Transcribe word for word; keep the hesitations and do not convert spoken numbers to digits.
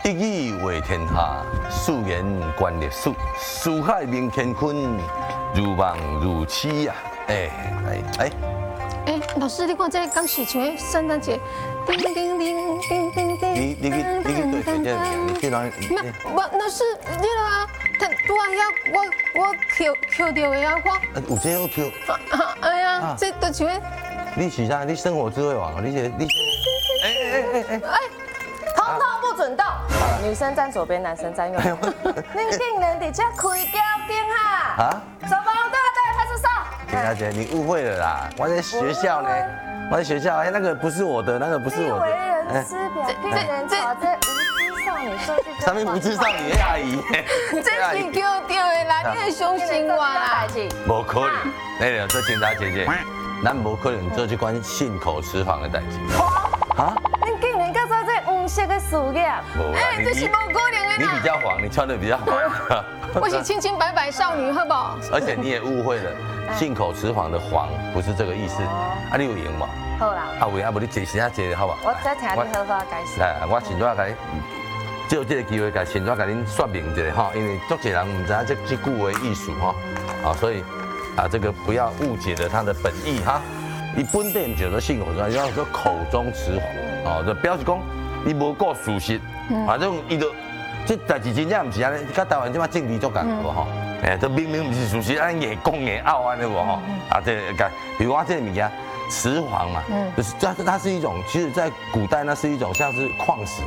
一语为天下，素言观历史，四海明乾坤，如梦如痴啊！哎哎哎！ 哎，老师，你看这刚是像迄圣诞节，叮叮叮叮叮叮叮。 你你去你去对谁这名？你去哪里？ 没，不，老师，你啦，他拄啊遐我我 Q Q 到的啊，我。 有这好 Q。 哎呀，这都像。 你是啥？你生活智慧王？你是你？哎哎哎哎哎！ 通通不准动，女生站左边，男生站右边。恁竟然伫这开交警哈？啊？手包都要带派出所。 田小姐，你误会了啦！我在学校呢，我在学校，哎，那个不是我的，那个不是我的。 为人师表，骗人耍这无知少女，说句真话。 上面无知少女阿姨。 这是 Q 到的啦，你会相信我啦？ 无可能，那个做警察姐姐，咱无可能做这款信口雌黄的代志。 啊？恁竟然敢做这黄色的事业？ 哎，这是无可能的。 你比较黄，你穿的比较黄。 我是清清白白少女，好不好？ 而且你也误会了，信口雌黄的黄不是这个意思。啊，你有赢嘛？ 好啦。 啊，有赢啊，无你解释下解好不好？ 我再听你好好解释。 来，我现在给你，就这个机会，给现在给您说明一下哈，因为足多人唔知这这句话的意思哈，啊，所以啊，这个不要误解了它的本意哈。伊本地唔叫做信口雌黄，叫做口中雌黄，哦，就表示讲你无顾事实，反正伊就这代志真正唔是安尼，甲台湾即马政治足共无吼，哎，这明明唔是事实，安硬讲硬拗安尼无吼，啊，这个比如我这个物件雌黄嘛，就是它它是一种，其实在古代那是一种像是矿石。